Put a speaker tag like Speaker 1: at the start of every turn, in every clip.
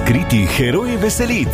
Speaker 1: Skriti heroj veselic.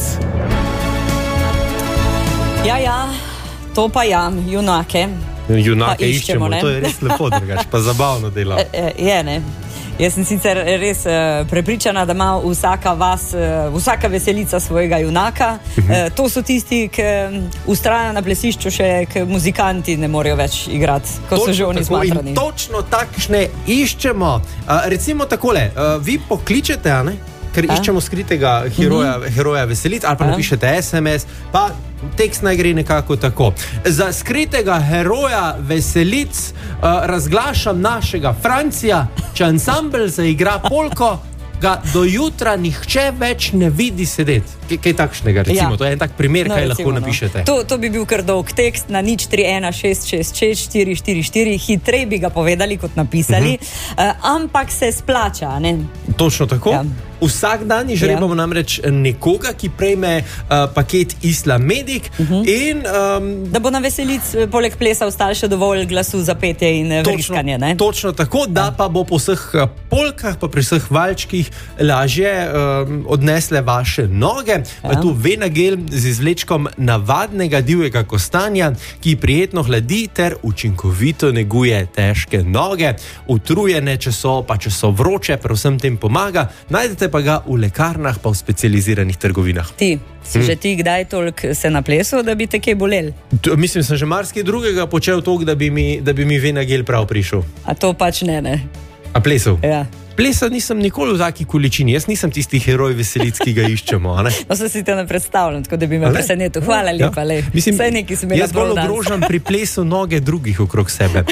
Speaker 2: Ja, to pa junake.
Speaker 3: Junake iščemo, to je res lepo drugače, pa zabavno delo.
Speaker 2: Je, ne? Jaz sem sicer res prepričana, da ima vsaka veselica svojega junaka. To so tisti, ki ustrajajo na plesišču še, ki muzikanti ne morejo več igrati, ko so že oni zmatrani.
Speaker 3: In točno takšne iščemo. Recimo takole, vi pokličete, a ne? Ker iščemo skritega heroja veselic, ali pa napišete SMS, pa tekst naj gre nekako tako. Za skritega heroja veselic razglašam našega Francija, če ansambel zaigra polko, ga do jutra nihče več ne vidi sedeti. Kaj takšnega, recimo? To je en tak primer, kaj lahko napišete.
Speaker 2: To bi bil kar dolg tekst na 031666444, hitrej bi ga povedali kot napisali, ampak se splača, ne?
Speaker 3: Točno tako. Ja. Vsak dan izžrebamo namreč nekoga, ki prejme paket Islamedic in...
Speaker 2: Da bo na veselic poleg plesa ostalo še dovolj glasu za petje in vriskanje, ne?
Speaker 3: Točno tako, da pa bo po vseh polkah, pa pri vseh valčkih lažje odnesle vaše noge. Tu Venagel z izvlečkom navadnega divjega kostanja, ki prijetno hladi ter učinkovito neguje težke noge. Utrujene, če so vroče, predvsem tem pomaga. Najdete pa ga v lekarnah, pa v specializiranih trgovinah.
Speaker 2: Ti, si že ti kdaj toliko se naplesal, da bi te kaj bolel?
Speaker 3: Mislim, sem že marsikaj drugega počel toliko, da bi mi Venagel prav prišel.
Speaker 2: A to pač ne.
Speaker 3: A plesal?
Speaker 2: Ja.
Speaker 3: Plesa nisem nikoli v taki količini. Jaz nisem tisti heroj veselic, ki ga iščemo. Ne?
Speaker 2: No, se si te ne predstavljam, tako da bi me presenetil. Hvala lepa,
Speaker 3: Mislim,
Speaker 2: jaz
Speaker 3: bolj ogrožam pri plesu noge drugih okrog sebe.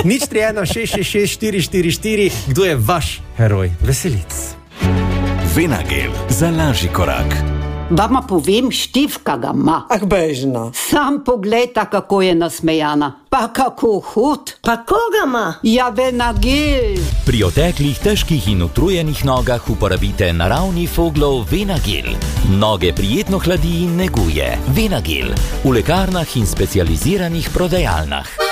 Speaker 3: 031666444, kdo je vaš heroj veselic?
Speaker 1: Venagel za lažji korak.
Speaker 4: Vama povem, Štifka ga ima.
Speaker 5: Ah, bežno.
Speaker 4: Sam poglejta, kako je nasmejana. Pa kako hud.
Speaker 5: Pa koga ima?
Speaker 4: Ja, Venagel.
Speaker 6: Pri oteklih, težkih in utrujenih nogah uporabite naravni Foglov Venagel. Noge prijetno hladi in neguje. Venagel v lekarnah in specializiranih prodajalnah.